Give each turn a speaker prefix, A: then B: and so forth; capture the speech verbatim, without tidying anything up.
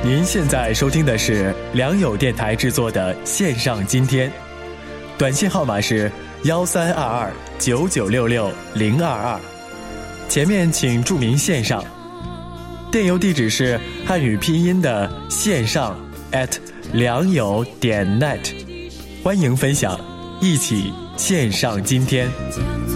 A: 您现在收听的是良友电台制作的线上今天，短信号码是幺三二二九九六六零二二，前面请注明线上，电邮地址是汉语拼音的线上 at 良友点 net， 欢迎分享，一起线上今天。